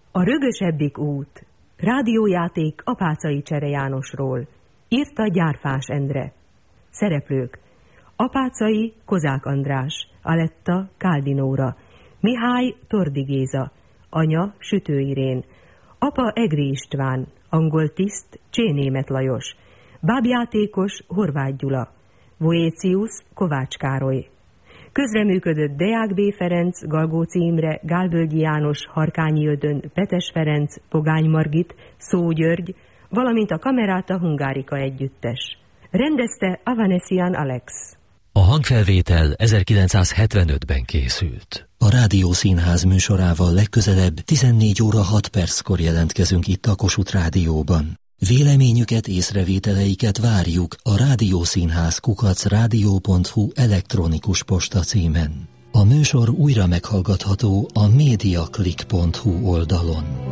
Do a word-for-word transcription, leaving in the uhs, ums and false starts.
A rögösebbik út. Rádiójáték Apáczai Csere Jánosról. Írta Gyárfás Endre. Szereplők: Apáczai Kozák András, Aletta Káldi Nóra, Mihály Tordi Géza, anya Sütő Irén, apa Egri István, angol tiszt Csénémet Lajos, bábjátékos Horváth Gyula, Voécius Kovács Károly. Közreműködött Deák B. Ferenc, Galgóci Imre, Gálvölgyi János, Harkányi Ödön, Petes Ferenc, Pogány Margit, Szó György, valamint a Kameráta Hungárika együttes. Rendezte Avanesian Alex. A hangfelvétel ezerkilencszázhetvenötben készült. A Rádiószínház műsorával legközelebb tizennégy óra hat perckor jelentkezünk itt a Kossuth Rádióban. Véleményüket, észrevételeiket várjuk a rádiószínház kukac rádió pont hu elektronikus posta címen. A műsor újra meghallgatható a mediaclick pont hu oldalon.